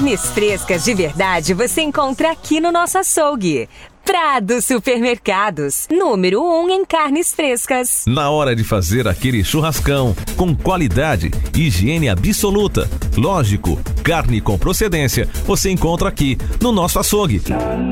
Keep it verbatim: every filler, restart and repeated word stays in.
Carnes frescas de verdade você encontra aqui no nosso açougue. Prado Supermercados, número um em carnes frescas. Na hora de fazer aquele churrascão, com qualidade e higiene absoluta. Lógico, carne com procedência, você encontra aqui no nosso açougue.